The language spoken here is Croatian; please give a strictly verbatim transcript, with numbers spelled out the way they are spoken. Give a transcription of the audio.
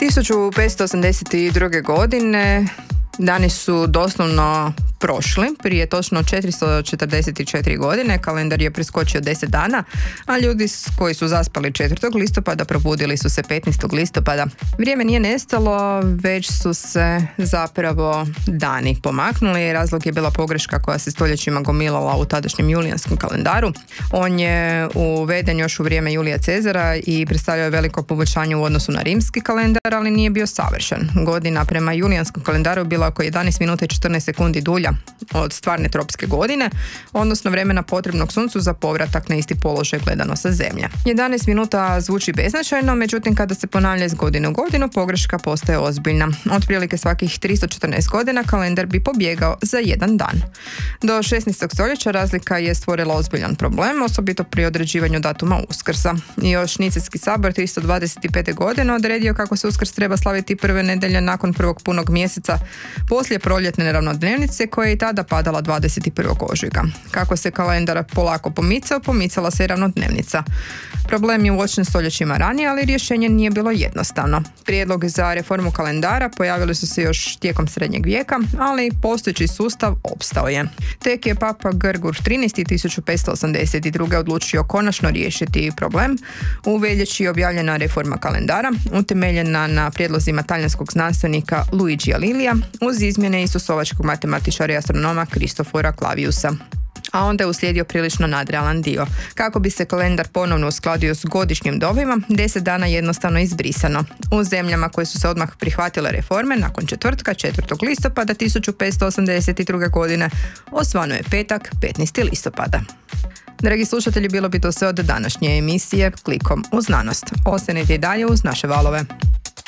tisuću petsto osamdeset druge. godine dani su doslovno prošli. Prije točno četiristo četrdeset četiri godine kalendar je preskočio deset dana, a ljudi koji su zaspali četvrtog listopada probudili su se petnaestog listopada. Vrijeme nije nestalo, već su se zapravo dani pomaknuli. Razlog je bila pogreška koja se stoljećima gomilala u tadašnjem julijanskom kalendaru. On je uveden još u vrijeme Julija Cezara i predstavljao je veliko poboljšanje u odnosu na rimski kalendar, ali nije bio savršen. Godina prema julijanskom kalendaru bila oko jedanaest minuta i četrnaest sekundi dulja od stvarne tropske godine, odnosno vremena potrebnog suncu za povratak na isti položaj gledano sa zemlje. jedanaest minuta zvuči beznačajno, međutim kada se ponavlja iz godine u godinu, pogreška postaje ozbiljna. Otprilike svakih tristo četrnaest godina kalendar bi pobjegao za jedan dan. Do šesnaestog stoljeća razlika je stvorila ozbiljan problem, osobito pri određivanju datuma Uskrsa. I još Nicejski sabor tristo dvadeset pete. godine odredio kako se Uskrs treba slaviti prve nedelje nakon prvog punog mjeseca poslije proljetne ravnodnevnice koja je i tada padala dvadeset prvog ožujka. Kako se kalendar polako pomicao, pomicala se i ravnodnevnica. Problem je uočen stoljećima ranije, ali rješenje nije bilo jednostavno. Prijedlog za reformu kalendara pojavili su se još tijekom srednjeg vijeka, ali postojeći sustav opstao je. Tek je papa Grgur trinaesti. tisuću petsto osamdeset druge. odlučio konačno riješiti problem. U veljači je objavljena reforma kalendara, utemeljena na prijedlozima talijanskog znanstvenika Luigija Lilija uz izmjene isusovačkog matematičara i astronoma Kristofora Claviusa. A onda je uslijedio prilično nadrealan dio. Kako bi se kalendar ponovno uskladio s godišnjim dobima, deset dana jednostavno izbrisano. U zemljama koje su se odmah prihvatile reforme, nakon četvrtka, četvrtog listopada tisuću petsto osamdeset druge. godine, osvano je petak, petnaestog listopada. Dragi slušatelji, bilo bi to sve od današnje emisije Klikom u znanost. Ostanite i dalje uz naše valove.